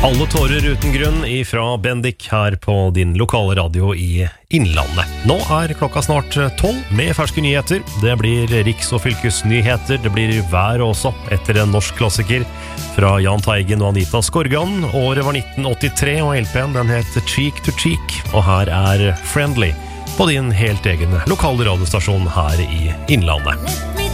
Alle tårer uten grunn ifra Bendik her på din lokale radio i Innlandet. Nå klokka snart 12 med ferske nyheter. Det blir riks- og fylkesnyheter. Det blir vær også etter en norsk klassiker fra Jahn Teigen og Anita Skorgan. Året var 1983 og LP'en den heter Cheek to Cheek. Og her Friendly på din helt egen lokale radiostasjon her i Innlandet.